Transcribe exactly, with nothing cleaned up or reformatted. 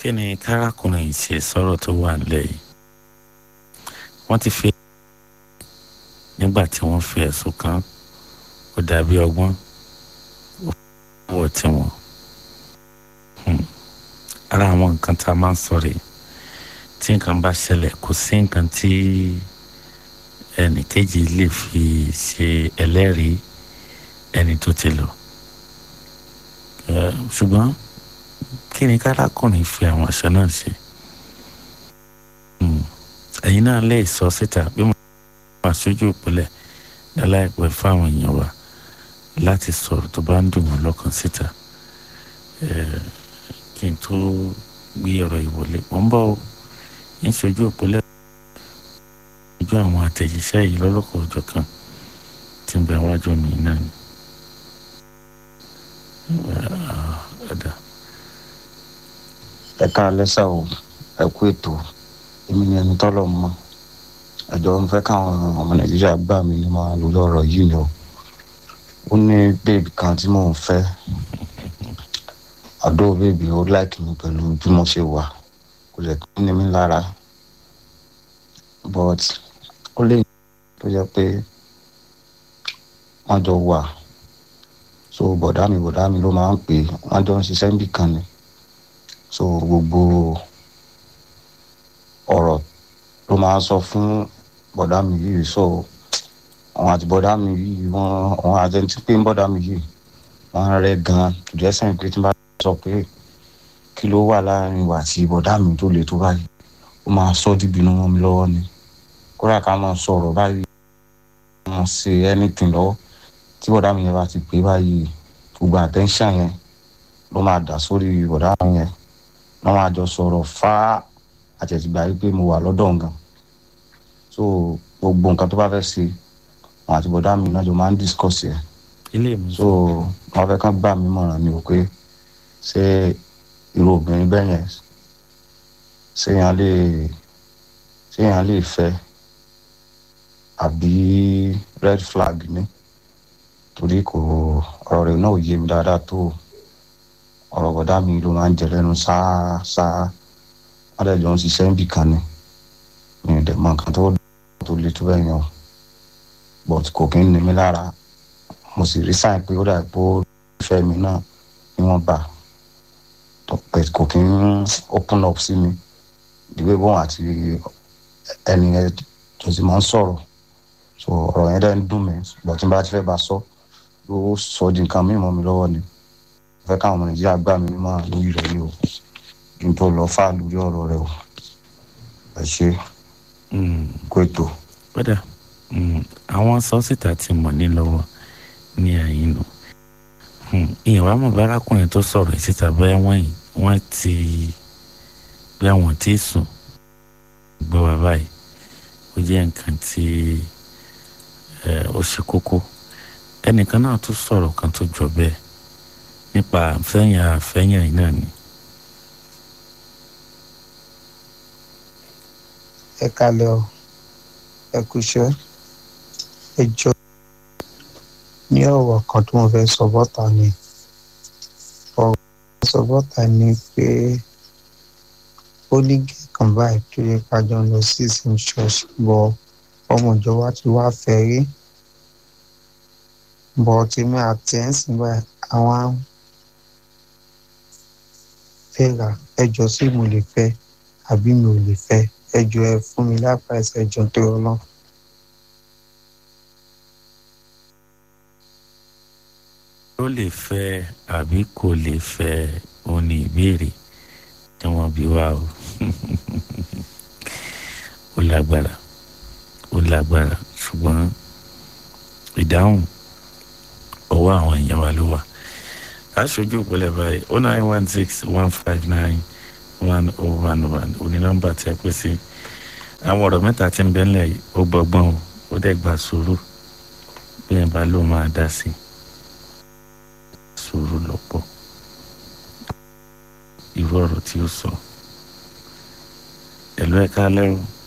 kí ni kárakùnrin ṣe sọ̀rọ̀ tó wà nílẹ̀ yìí wọ́n ti fi nígbà tí wọ́n fi ẹ̀sùn kàn ó dàbí ọgbọ́n ó wọ̀ tiwọn ara àwọn nǹkan tá a máa ń sọ rèé tí nǹkan bá ṣẹlẹ̀ kò sí nǹkan tí ẹnì kejì lè fi ṣe ẹlẹ́rìí ẹni tó ti lọ ṣùgbọ́n kí ni kárakùnrin fi àwọn aṣọ náà ṣe ẹ̀yin náà lè sọ síta bí mo máa ṣojú ìpínlẹ̀ láìpẹ́ fáwọn èèyàn wa láti sọ̀rọ̀ tó bá ń dùn wọ́n lọ́kàn síta kí n tó gbé ọ̀rọ̀ ìwọlé wọ́n bọ̀ ọ́ ń ṣojú ìpínlẹ̀ ojú àwọn àtẹ̀jíṣẹ́ yìí lọ́lọ́kọ̀ ọjọ́ kan tí ń bẹ wájú mi náà ni. ẹ káalẹ́ sá o ẹ kú ètò èmi ni ẹni tọ́lọ̀ mọ́ ẹjọ́ ń fẹ́ káwọn ọmọ nàìjíríà gbà mí ní máa lórí ọ̀rọ̀ yìí ni o ó ní bèbí kan tí mò ń fẹ́ àdó bèbí ó láìkì mi pẹ̀lú bí mo ṣe wà kò lè kí ní mi lára but ó lè tó jẹ́ pé wọ́n jọ wà so bọ̀dá mi bọ̀dá mi ló máa ń pè wọ́n jọ ń ṣiṣẹ́ níbì kan ni so gbogbo ọ̀rọ̀ ló máa ń sọ fún bọ̀dá mi yìí so àwọn àti bọ̀dá mi yìí wọ́n àwọn àjẹntí pé ń bọ̀dá mi yìí wọ́n rẹ̀ gan-an ìjẹ́sìn pé tí n bá sọ pé kí ló wà láàrin wa àti bọ̀dá mi tó le tó báyìí ó máa sọ dìbìnú wọn mi lọ́wọ́ ni kódà ká máa sọ̀rọ̀ báyìí wọ́n ṣe anything lọ́wọ́ tí bọ̀dá mi yẹn bá ti pè báyìí gbogbo attention yẹn ló máa dà sórí bọ̀dá mi yẹn wọ́n máa jọ sọ̀rọ̀ fá àtẹ̀tìgbà yìí pé mo wà lọ́dọ̀ nǹkan so gbogbo nǹkan tó bá fẹ́ ṣe wọn àti bọ̀dá mi náà jọ máa ń discuss yẹn so wọ́n fẹ́ kán gbà mí mọ̀ràn ni o pé ṣé irú obìnrin bẹ́ẹ̀ yẹn ṣéyàn lè ṣéyàn lè fẹ́ àbí red flag ni torí kò ọ̀rọ̀ rẹ̀ náà ò yé mi dáadáa tó ọ̀rọ̀ bọ̀dá mi ló máa ń jẹ lẹ́nu sáá sáá wọ́n dẹ̀ jọ ń ṣiṣẹ́ níbì kan ni mi ò dẹ̀ mọ nǹkan tó tó le tó bẹ́ẹ̀ yẹn o but kò kí ń ní mi lára mo sì rí sáìn pé ó dà pé ó fẹ́ mi náà ni wọ́n bá but kò kí ń open up sí mi ìdíwé bọ́n àti ẹni ẹ tó sì máa ń sọ̀rọ̀ so ọ̀rọ̀ yẹn dẹ̀ ń dùn mí but tí n bá ti fẹ́ bá sọ ló sọ di nǹkan mímọ́ mi lọ́wọ́ ni fẹ́ káwọn ọmọ nàìjíríà gbà mí mọ́ lórí rẹ̀ yìí o kí n tó lọ fà lórí ọ̀rọ̀ rẹ̀ o ẹ ṣe kó ètò. padà àwọn sọ́sítà ti mọ̀ ní lọ́wọ́ ní àyín nù ìyẹn wàá mọ̀ bárakùnrin tó sọ̀rọ̀ síta bẹ́ẹ̀ wọ́n wọ́n ti bí àwọn tí sùn gbọ́ wá báyìí ó jẹ́ nǹkan tí ó ṣe kókó ẹnìkan náà tún sọ̀rọ̀ kan tó jọ bẹ́ẹ̀ nípa àfẹ́yàn àfẹ́yàn yìí náà ni. ẹ kalẹ̀ o ẹ kúṣẹ́ ẹ jọ ní ọ̀rọ̀ kan tí mo fẹ́ sọ bọ́ta ni ọ̀rọ̀ sọ bọ́ta ni pé ó ní gẹ̀ẹ́kan báyìí tó yẹ ká jọ lọ sí ìsìn ṣọ́ọ̀ṣì bọ̀ ọmọ ìjọ wa ti wá fẹ́ rí bọ̀ tèmi àti ẹ̀ ń sìn báyìí àwọn fẹ́ra ẹjọ́ sí mo lè fẹ́ àbí mi ò lè fẹ́ ẹjọ́ ẹ fún mi lápá ẹsẹ̀ ẹjọ́ tó yọ lọ. ó lè fẹ́ àbí kò lè fẹ́ ó ní ìbéèrè tí wọ́n bí wá o ó lágbára ó lágbára ṣùgbọ́n ìdáhùn ọwọ́ àwọn èèyàn wa ló wà aṣojú ìpínlẹ̀ báyìí oh nine one six one five nine one oh one one òní nọ́mbà tí a pè sí àwọn ọ̀rọ̀ mẹ́ta tí ń bẹ ńlẹ̀ yìí ó gbọ́gbọ́n o ó dẹ̀ gba sùúrù bí ẹ̀ bá ló máa dá sí sùúrù lọ́pọ̀ irú ọ̀rọ̀ tí ó sọ ẹ̀lú ẹ̀ka lẹ́rù.